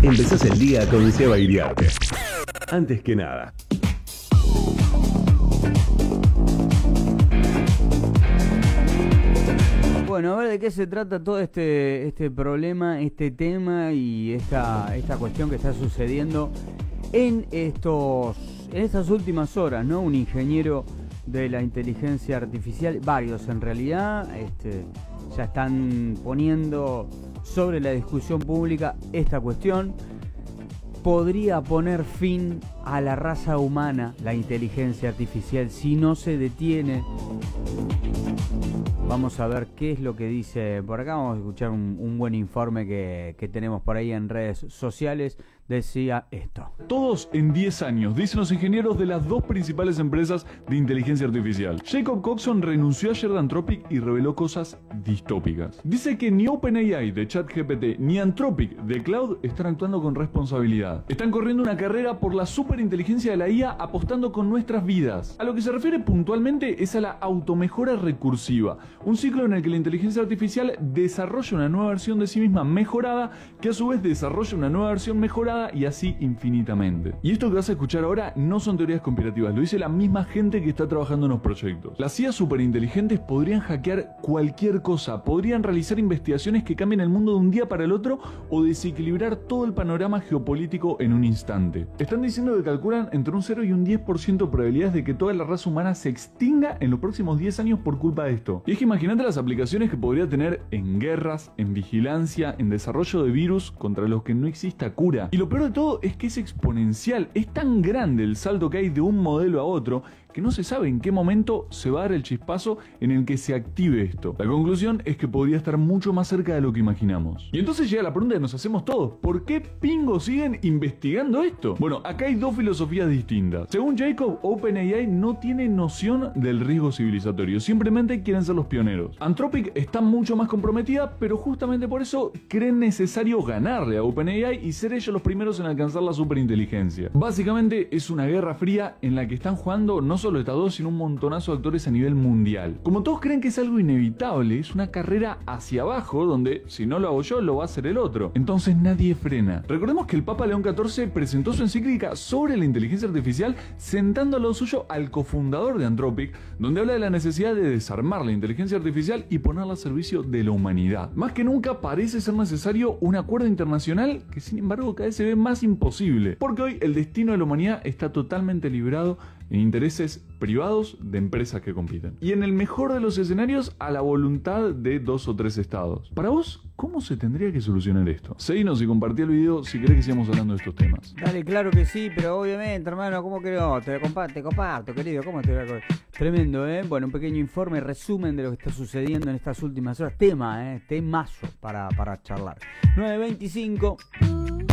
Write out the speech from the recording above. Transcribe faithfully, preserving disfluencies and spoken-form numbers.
Empezás el día con Seba Iriarte. Antes que nada. Bueno, a ver de qué se trata todo este, este problema, este tema y esta, esta cuestión que está sucediendo en estos, en estas últimas horas, ¿no? Un ingeniero de la inteligencia artificial, varios en realidad, este, ya están poniendo sobre la discusión pública esta cuestión. Podría poner fin a la raza humana la inteligencia artificial si no se detiene. Vamos a ver qué es lo que dice por acá. Vamos a escuchar un, un buen informe que, que tenemos por ahí en redes sociales. Decía esto. Todos en diez años, dicen los ingenieros de las dos principales empresas de inteligencia artificial. Jacob Coxon renunció ayer de Anthropic y reveló cosas distópicas. Dice que ni OpenAI de ChatGPT ni Anthropic de Cloud están actuando con responsabilidad. Están corriendo una carrera por la superinteligencia de la I A, apostando con nuestras vidas. A lo que se refiere puntualmente es a la automejora recursiva, un ciclo en el que la inteligencia artificial desarrolla una nueva versión de sí misma mejorada, que a su vez desarrolla una nueva versión mejorada y así infinitamente. Y esto que vas a escuchar ahora no son teorías conspirativas, lo dice la misma gente que está trabajando en los proyectos. Las I A superinteligentes podrían hackear cualquier cosa, podrían realizar investigaciones que cambien el mundo de un día para el otro o desequilibrar todo el panorama geopolítico en un instante. Están diciendo que calculan entre un cero y un diez por ciento de probabilidades de que toda la raza humana se extinga en los próximos diez años por culpa de esto. Y es que imagínate las aplicaciones que podría tener en guerras, en vigilancia, en desarrollo de virus contra los que no exista cura. Y lo peor de todo es que es exponencial, es tan grande el salto que hay de un modelo a otro que no se sabe en qué momento se va a dar el chispazo en el que se active esto. La conclusión es que podría estar mucho más cerca de lo que imaginamos. Y entonces llega la pregunta que nos hacemos todos: ¿por qué pingo siguen investigando esto? Bueno, acá hay dos filosofías distintas. Según Jacob, OpenAI no tiene noción del riesgo civilizatorio, simplemente quieren ser los pioneros. Anthropic está mucho más comprometida, pero justamente por eso creen necesario ganarle a OpenAI y ser ellos los primeros en alcanzar la superinteligencia. Básicamente es una guerra fría en la que están jugando no solo estas dos, sino un montonazo de actores a nivel mundial. Como todos creen que es algo inevitable, es una carrera hacia abajo donde si no lo hago yo, lo va a hacer el otro. Entonces nadie frena. Recordemos que el Papa León catorce presentó su encíclica sobre la inteligencia artificial, sentando al lado suyo al cofundador de Anthropic, donde habla de la necesidad de desarmar la inteligencia artificial y ponerla al servicio de la humanidad. Más que nunca parece ser necesario un acuerdo internacional que sin embargo cada vez se ve más imposible, porque hoy el destino de la humanidad está totalmente librado en intereses privados de empresas que compiten. Y en el mejor de los escenarios, a la voluntad de dos o tres estados. Para vos, ¿cómo se tendría que solucionar esto? Seguinos y compartí el video si querés que sigamos hablando de estos temas. Dale, claro que sí, pero obviamente, hermano, ¿cómo que no? Te comparto, te comparto, querido, ¿cómo te voy a... Tremendo, ¿eh? Bueno, un pequeño informe, resumen de lo que está sucediendo en estas últimas horas. Tema, ¿eh? Temazo para, para charlar. nueve veinticinco